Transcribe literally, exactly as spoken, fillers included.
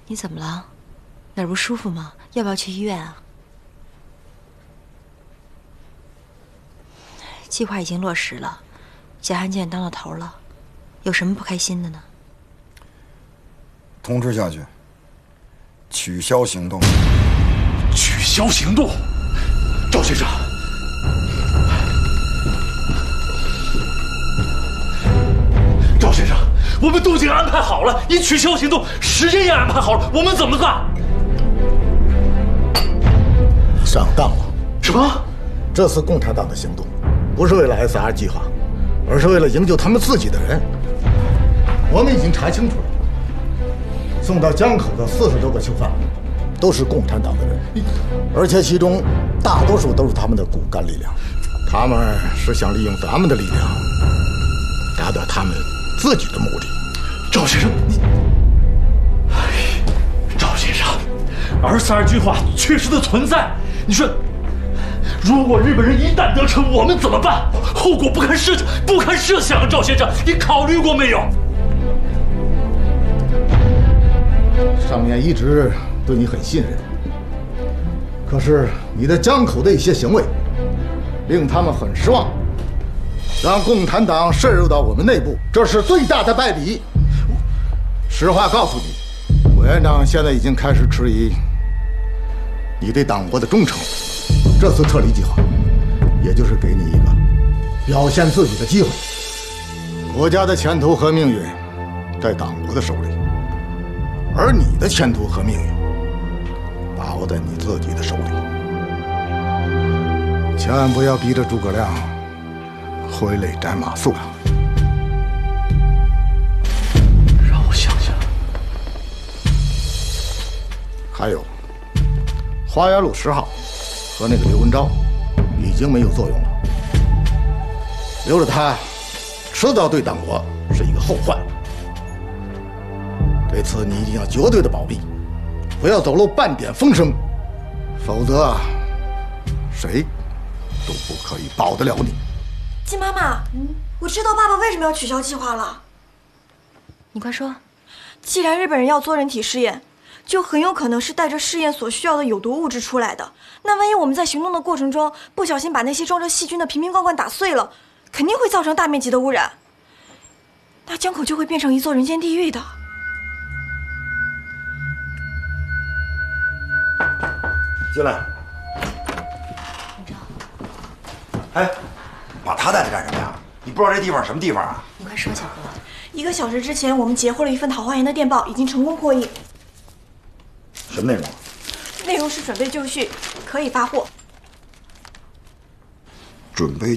你怎么了？哪儿不舒服吗？要不要去医院啊？计划已经落实了，贾汉建当了头了，有什么不开心的呢？ 通知下去，取消行动。 取消行动，赵先生。 赵先生，我们都已经安排好了，你取消行动，时间也安排好了，我们怎么办？ 上当了！ 什么？ 这次共产党的行动，不是为了 S R 计划，而是为了营救他们自己的人。我们已经查清楚了，送到江口的四十多个囚犯，都是共产党的人，而且其中大多数都是他们的骨干力量。他们是想利用咱们的力量，达到他们 自己的目的。 赵先生，你，哎，赵先生，二十二计划确实的存在。你说，如果日本人一旦得逞，我们怎么办？后果不堪设想，不堪设想啊！赵先生，你考虑过没有？ 上面一直对你很信任，可是你在江口的一些行为，令他们很失望。 让共产党渗入到我们内部，这是最大的败笔。实话告诉你，委员长现在已经开始质疑你对党国的忠诚。这次撤离计划，也就是给你一个表现自己的机会。国家的前途和命运在党国的手里，而你的前途和命运把握在你自己的手里。千万不要逼着诸葛亮 挥泪斩马谡啊！ 让我想想， 还有，花园路十号和那个刘文昭已经没有作用了，留着他，迟早对党国是一个后患。这次你一定要绝对的保密，不要走漏半点风声，否则谁都不可以保得了你。 金妈妈，嗯，我知道爸爸为什么要取消计划了。 你快说。 既然日本人要做人体试验，就很有可能是带着试验所需要的有毒物质出来的。那万一我们在行动的过程中不小心把那些装着细菌的瓶瓶罐罐打碎了，肯定会造成大面积的污染。那江口就会变成一座人间地狱的。 进来。哎。 把他带来干什么呀？你不知道这地方什么地方啊？ 你快说，小哥。 一个小时之前，我们截获了一份桃花源的电报，已经成功破译。 什么内容？ 内容是准备就绪，可以发货。 准备